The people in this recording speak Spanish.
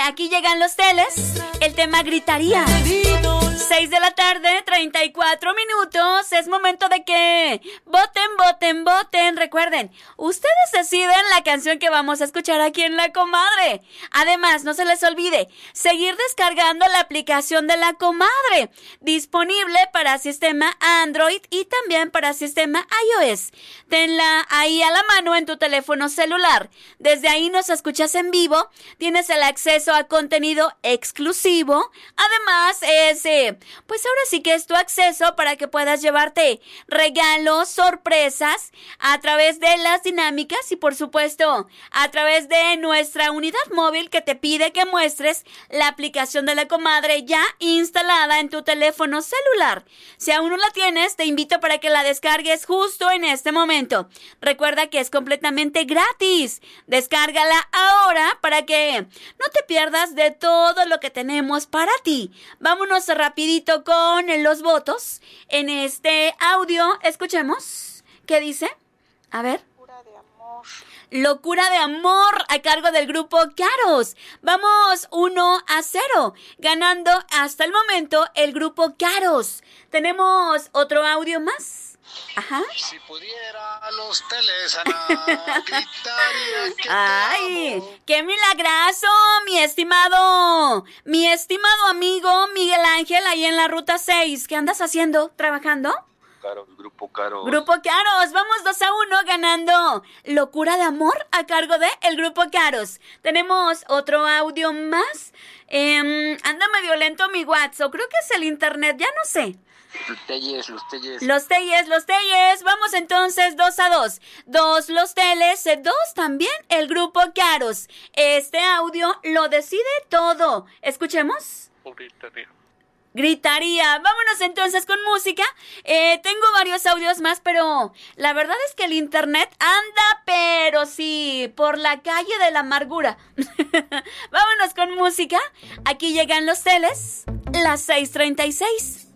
Aquí llegan los teles. El tema gritaría. 6 de la tarde, 34 minutos. Es momento de que voten, voten, voten. Recuerden, ustedes deciden la canción que vamos a escuchar aquí en La Comadre. Además, no se les olvide seguir descargando la aplicación de La Comadre, disponible para sistema Android y también para sistema iOS. Tenla ahí a la mano en tu teléfono celular. Desde ahí nos escuchas en vivo. Tienes el acceso a contenido exclusivo. Además, pues ahora sí que es tu acceso para que puedas llevarte regalos, sorpresas a través de las dinámicas y por supuesto a través de nuestra unidad móvil que te pide que muestres la aplicación de La Comadre ya instalada en tu teléfono celular. Si aún no la tienes, te invito para que la descargues justo en este momento. Recuerda que es completamente gratis. Descárgala ahora para que no te pierdas de todo lo que tenemos para ti. Vámonos rapidito con los votos. En este audio, escuchemos. ¿Qué dice? A ver. Locura de amor. Locura de amor a cargo del grupo Caros. Vamos 1-0. Ganando hasta el momento el grupo Caros. ¿Tenemos otro audio más? Ajá. Si pudiera los teles, Ana, gritaría que ¡ay! te amo. ¡Qué milagrazo, mi estimado amigo Miguel Ángel, ahí en la ruta 6! ¿Qué andas haciendo? ¿Trabajando? Grupo Caro. Grupo Caros, vamos 2-1 ganando Locura de amor a cargo de el Grupo Caros. Tenemos otro audio más. Anda medio lento mi WhatsApp, creo que es el internet, ya no sé. Los telles. Los telles. Vamos entonces 2-2. 2 los teles, 2 también el Grupo Caros. Este audio lo decide todo. Escuchemos. Gritaría. Vámonos entonces con música. Tengo varios audios más, pero la verdad es que el internet anda, pero sí, por la calle de la amargura. Vámonos con música. Aquí llegan los teles, las 6:36.